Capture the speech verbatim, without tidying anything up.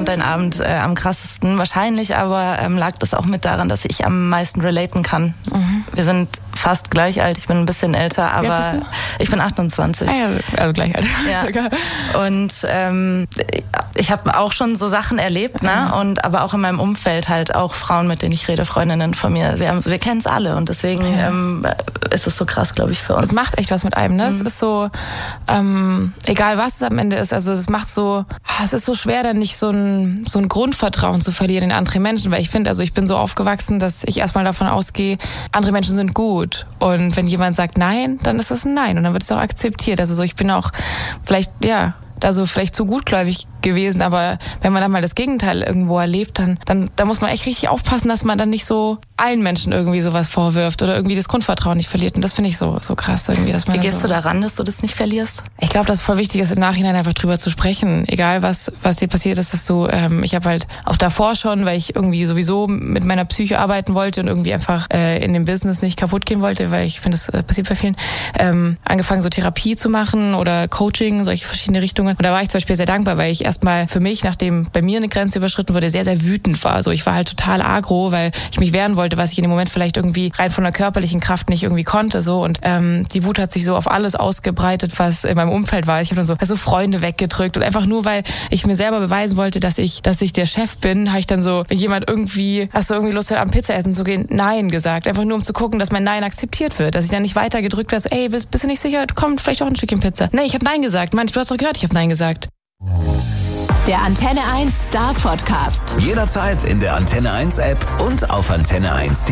fand deinen Abend äh, am krassesten. Wahrscheinlich aber ähm, lag das auch mit daran, dass ich am meisten relaten kann. Mhm. Wir sind fast gleich alt, ich bin ein bisschen älter, aber ja, bist du? Ich bin achtundzwanzig. Ah ja, also gleich alt. Ja. Und ähm, ich habe auch schon so Sachen erlebt, ne? Mhm. Und aber auch in meinem Umfeld halt auch Frauen, mit denen ich rede, Freundinnen von mir. Wir, haben, wir kennen es alle und deswegen ja. ähm, ist es so krass, glaube ich, für uns. Es macht echt was mit einem, ne? Mhm. Es ist so, ähm, egal was es am Ende ist, also es macht so, es ist so schwer, dann nicht so ein, so ein Grundvertrauen zu verlieren in andere Menschen, weil ich finde, also ich bin so aufgewachsen, dass ich erstmal davon ausgehe, andere Menschen sind gut und wenn jemand sagt Nein, dann ist es ein Nein und dann wird es auch akzeptiert. Also so, ich bin auch vielleicht, ja, also vielleicht zu gutgläubig gewesen, aber wenn man dann mal das Gegenteil irgendwo erlebt, dann, dann da muss man echt richtig aufpassen, dass man dann nicht so allen Menschen irgendwie sowas vorwirft oder irgendwie das Grundvertrauen nicht verliert. Und das finde ich so so krass irgendwie, dass man. Wie gehst so, du daran, dass du das nicht verlierst? Ich glaube, dass es voll wichtig ist, im Nachhinein einfach drüber zu sprechen. Egal was was dir passiert ist, dass du, ähm, ich habe halt auch davor schon, weil ich irgendwie sowieso mit meiner Psyche arbeiten wollte und irgendwie einfach äh, in dem Business nicht kaputt gehen wollte, weil ich finde, das äh, passiert bei vielen, ähm, angefangen so Therapie zu machen oder Coaching, solche verschiedene Richtungen. Und da war ich zum Beispiel sehr dankbar, weil ich erstmal für mich, nachdem bei mir eine Grenze überschritten wurde, sehr, sehr wütend war. Also ich war halt total agro, weil ich mich wehren wollte, was ich in dem Moment vielleicht irgendwie rein von der körperlichen Kraft nicht irgendwie konnte. So. Und ähm, die Wut hat sich so auf alles ausgebreitet, was in meinem Umfeld war. Ich habe dann so also Freunde weggedrückt und einfach nur, weil ich mir selber beweisen wollte, dass ich dass ich der Chef bin, habe ich dann so, wenn jemand irgendwie, hast du irgendwie Lust hat, am Pizza essen zu gehen, Nein gesagt. Einfach nur, um zu gucken, dass mein Nein akzeptiert wird. Dass ich dann nicht weiter gedrückt werde, so, ey, bist, bist du nicht sicher? Kommt vielleicht auch ein Stückchen Pizza. Nee, ich habe Nein gesagt. Mann, du hast doch gehört, ich habe Nein gesagt. Der Antenne eins Star Podcast. Jederzeit in der Antenne eins App und auf antenne eins punkt de.